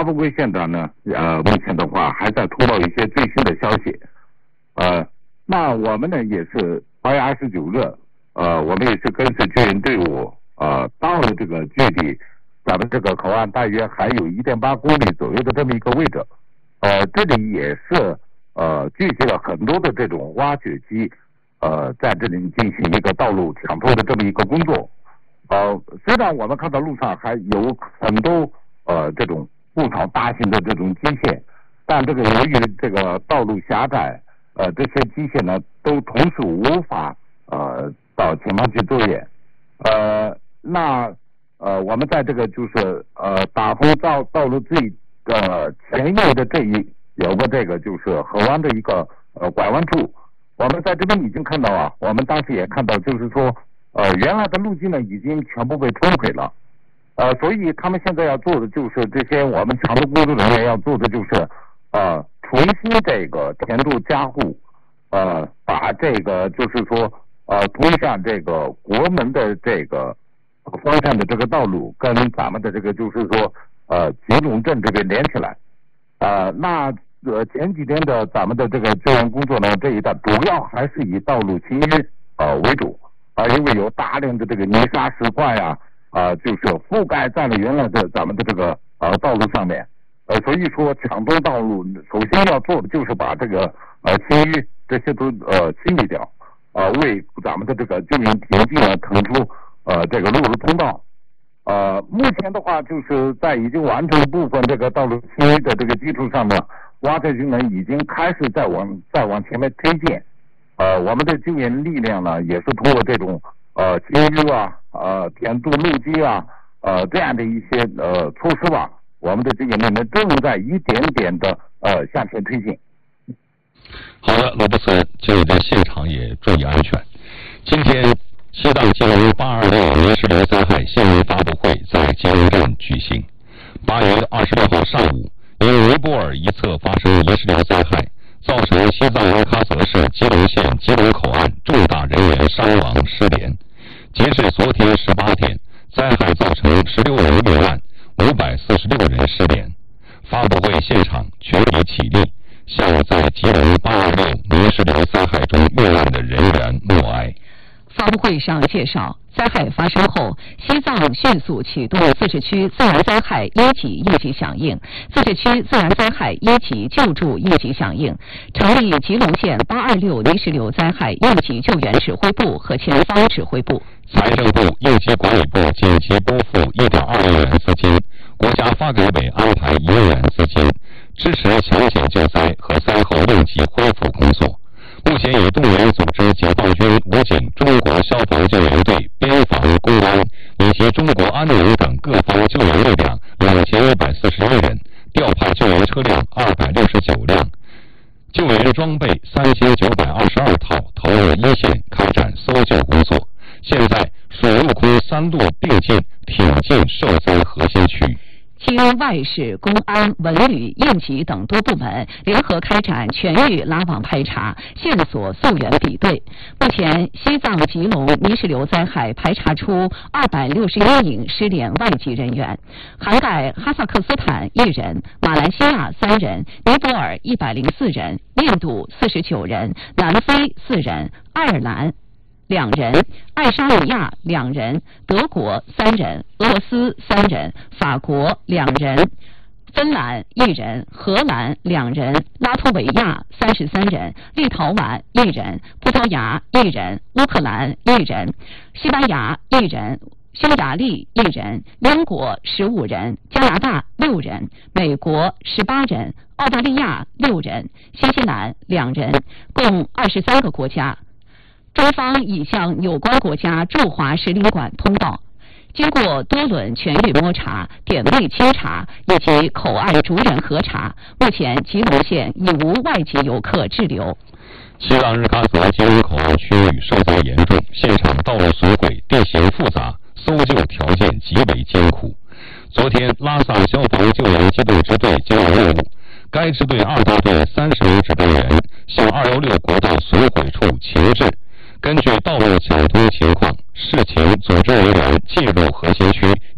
发布会现场呢，目前的话还在通报一些最新的消息。那我们呢也是8月29日，我们也是跟随救援队伍，到了这个距离咱们这个口岸大约还有1.8公里左右的这么一个位置。这里也是聚集了很多的这种挖掘机，在这里进行一个道路抢通的这么一个工作。虽然我们看到路上还有很多这种不少大型的这种机械，但这个由于这个道路狭窄，这些机械呢都同时无法到前方去作业。我们在这个就是打通道路最前沿的有个这个就是河湾的一个拐弯处，我们在这边已经看到啊，我们当时也看到，就是说原来的路径呢已经全部被冲毁了。所以他们现在要做的就是这些我们抢渡工作人员要做的就是重新这个填渡加护，把这个就是说通向这个国门的这个方向的这个道路跟咱们的这个就是说吉隆镇这边连起来。前几天的咱们的这个救援工作呢，这一带主要还是以道路清淤为主，因为有大量的这个泥沙石块就是覆盖在了原来的咱们的这个道路上面。所以说抢通道路首先要做的就是把这个清淤这些都清理掉，为咱们的这个救援田径腾出这个陆路通道。目前的话就是在已经完成部分这个道路清淤的这个基础上呢，挖掘军呢已经开始再往前面推进。我们的救援力量呢也是通过这种清淤填渡路基这样的一些措施吧，我们的救援力量正在一点点的向前推进。 好的，罗伯森，就在现场也注意安全。今天西藏吉隆826泥石流灾害新闻发布会在吉隆镇举行。8月26号上午，因尼泊尔一侧发生泥石流灾害，造成西藏日喀则市吉隆县吉隆口岸重大人员伤亡失联。截至昨天18天，灾害造成16人遇难，546人失联。发布会现场全体起立，向在吉隆826泥石流灾害中遇难的人员默哀。 发布会上介绍，灾害发生后，西藏迅速启动自治区自然灾害1级应急响应、自治区自然灾害1级救助应急响应，成立吉隆县826泥石流灾害应急救援指挥部和前方指挥部。 财政部、应急管理部紧急拨付1.2亿元资金，国家发改委安排1亿元资金，支持抢险救灾和灾后应急恢复工作。目前已动员组织解放军、武警、中国消防救援队、边防、公安以及中国安宁等各方救援力量2141人，调派救援车辆269辆，救援装备3922套，投入一线开展搜救工作。现在水陆空3路并进，挺进受灾核心区。 经外事、公安、文旅、应急等多部门联合开展全域拉网排查、线索溯源比对。目前，西藏吉隆泥石流灾害排查出261名失联外籍人员，涵盖哈萨克斯坦1人、马来西亚3人、尼泊尔104人、印度49人、南非4人、爱尔兰2人，爱沙尼亚2人，德国3人，俄罗斯3人，法国2人，芬兰1人，荷兰2人，拉脱维亚33人，立陶宛1人，葡萄牙1人，乌克兰1人，西班牙1人，匈牙利1人，英国15人，加拿大6人，美国18人，澳大利亚6人，新西兰2人，共23个国家。中方已向有关国家驻华使领馆通报，经过多轮全域摸查、点位清查以及口岸逐人核查，目前吉隆县已无外籍游客滞留。 西藏日喀则吉隆口岸区域受灾严重，现场道路损毁，地形复杂，搜救条件极为艰苦。昨天，拉萨消防救援机动支队接到任务，该支队2大队30名指导员向216国道损毁处情治。根据道路抢通情况，视情组织人员进入核心区